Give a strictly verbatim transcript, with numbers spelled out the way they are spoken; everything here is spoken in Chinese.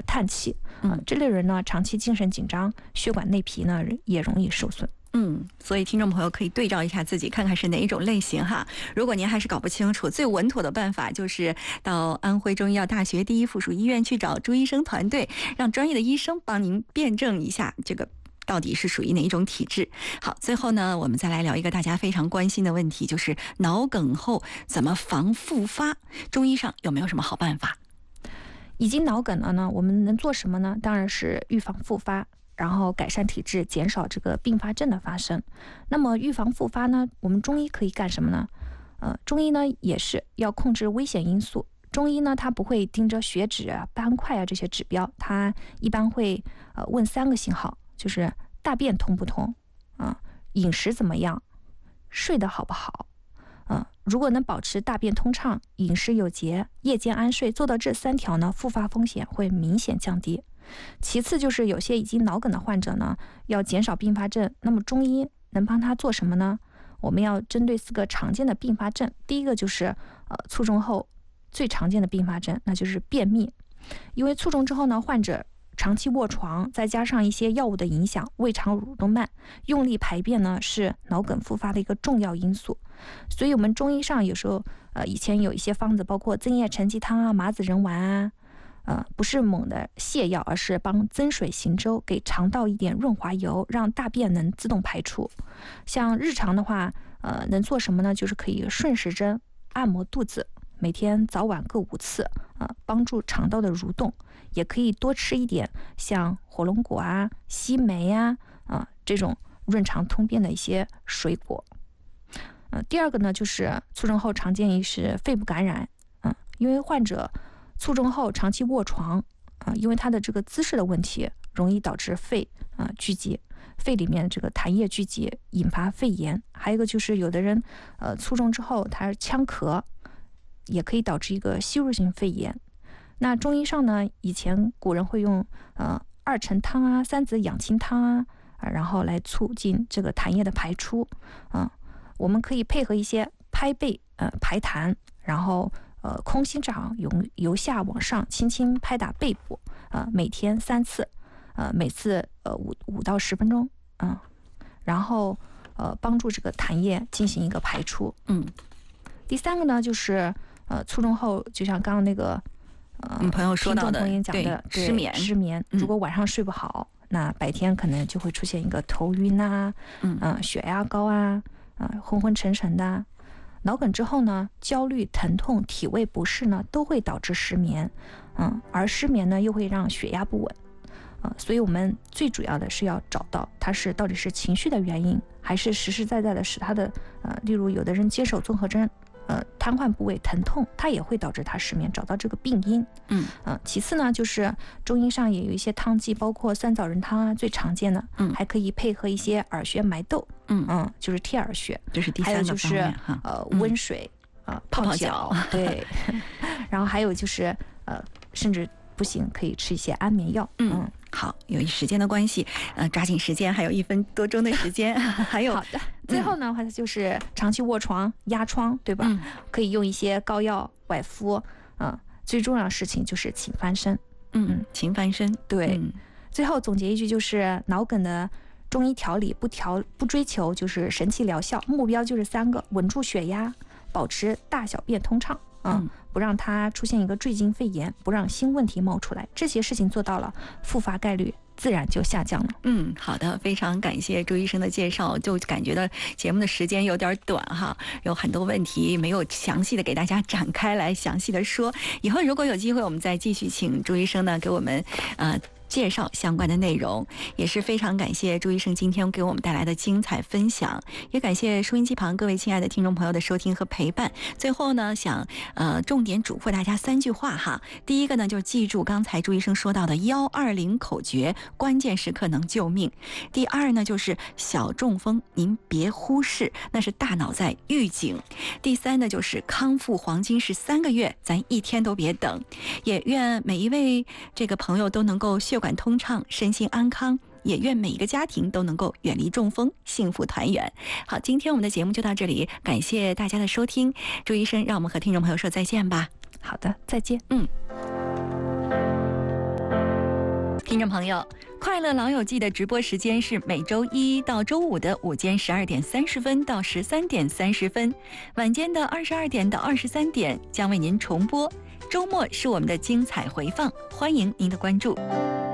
叹气，啊、呃，这类人呢长期精神紧张，血管内皮呢也容易受损。 嗯，所以听众朋友可以对照一下自己，看看是哪一种类型哈。如果您还是搞不清楚，最稳妥的办法就是到安徽中医药大学第一附属医院去找朱医生团队，让专业的医生帮您辩证一下这个到底是属于哪一种体质。好，最后呢，我们再来聊一个大家非常关心的问题，就是脑梗后怎么防复发？中医上有没有什么好办法？ 已经脑梗了呢，我们能做什么呢？当然是预防复发，然后改善体质，减少这个并发症的发生。那么预防复发呢，我们中医可以干什么呢？呃，中医呢也是要控制危险因素。中医呢，它不会盯着血脂啊、斑块啊这些指标，它一般会呃问三个信号，就是大便通不通，啊、呃，饮食怎么样，睡得好不好。嗯，如果能保持大便通畅、饮食有节、夜间安睡，做到这三条呢，复发风险会明显降低。其次就是有些已经脑梗的患者呢，要减少并发症，那么中医能帮他做什么呢？我们要针对四个常见的并发症，第一个就是呃卒中后最常见的并发症，那就是便秘。因为卒中之后呢，患者长期卧床，再加上一些药物的影响，胃肠蠕动慢，用力排便呢是脑梗复发的一个重要因素。所以我们中医上有时候呃以前有一些方子，包括增液承气汤啊、麻子仁丸啊，呃不是猛的泻药，而是帮增水行舟，给肠道一点润滑油，让大便能自动排出。像日常的话，呃能做什么呢？就是可以顺时针按摩肚子，每天早晚各五次，呃帮助肠道的蠕动。也可以多吃一点像火龙果啊、西梅啊，啊、呃、这种润肠通便的一些水果。呃，第二个呢，就是卒中后常见于是肺部感染，嗯、呃，因为患者卒中后长期卧床，啊、呃，因为他的这个姿势的问题，容易导致肺啊、呃、聚集，肺里面这个痰液聚集，引发肺炎。还有一个就是有的人呃卒中之后他呛咳，也可以导致一个吸入性肺炎。那中医上呢，以前古人会用呃二陈汤啊、三子养心汤啊，呃、然后来促进这个痰液的排出。啊、呃，我们可以配合一些拍背呃排痰，然后呃空心掌由由下往上轻轻拍打背部，呃每天三次，呃每次呃五五到十分钟，嗯、呃，然后呃帮助这个痰液进行一个排出。 嗯， 第三个呢就是呃卒中后，就像刚刚那个。 呃、嗯，朋友说到的， 朋友讲的对失眠， 失眠，如果晚上睡不好，嗯、那白天可能就会出现一个头晕啊，嗯、呃，血压高啊，啊、呃，昏昏沉沉的、啊。脑梗之后呢，焦虑、疼痛、体位不适呢，都会导致失眠，嗯，而失眠呢，又会让血压不稳，啊、呃，所以我们最主要的是要找到它是到底是情绪的原因，还是实实在在的使他的，呃，例如有的人接手综合征。呃，瘫痪部位疼痛，它也会导致他失眠，找到这个病因。 嗯， 呃，其次呢，就是中医上也有一些汤剂，包括酸枣仁汤啊，最常见的。嗯，还可以配合一些耳穴埋窦。嗯嗯，就是贴耳穴。 这是第三个方面。 还有就是呃温水啊、嗯呃、泡脚。对。然后还有就是呃，甚至不行可以吃一些安眠药。 嗯。嗯好，由于时间的关系，呃，抓紧时间，还有一分多钟的时间，还有好的。最后呢，话、嗯、就是长期卧床、压疮，对吧？嗯、可以用一些膏药外敷。嗯、呃，最重要的事情就是勤翻身。 嗯，勤翻身。 对、 嗯。 最后总结一句，就是脑梗的中医调理不调不追求就是神奇疗效，目标就是三个：稳住血压，保持大小便通畅。嗯，不让它出现一个坠经肺炎，不让新问题冒出来，这些事情做到了，复发概率自然就下降了。 嗯，好的，非常感谢朱医生的介绍，就感觉到节目的时间有点短哈，有很多问题没有详细的给大家展开来详细的说，以后如果有机会我们再继续请朱医生呢给我们呃介绍相关的内容，也是非常感谢朱医生今天给我们带来的精彩分享，也感谢收音机旁各位亲爱的听众朋友的收听和陪伴。最后呢，想呃重点嘱咐大家三句话哈。第一个呢，就是记住刚才朱医生说到的幺二零口诀，关键时刻能救命。第二呢，就是小中风您别忽视，那是大脑在预警。第三呢，就是康复黄金是三个月，咱一天都别等。也愿每一位这个朋友都能够血管通畅，身心安康，也愿每一个家庭都能够远离中风，幸福团圆。好，今天我们的节目就到这里，感谢大家的收听。朱医生，让我们和听众朋友说再见吧。 好的，再见。 嗯。 听众朋友，快乐老友记的直播时间是每周一到周五的午间十二点三十分到十三点三十分，晚间的二十二点到二十三点将为您重播。周末是我们的精彩回放，欢迎您的关注。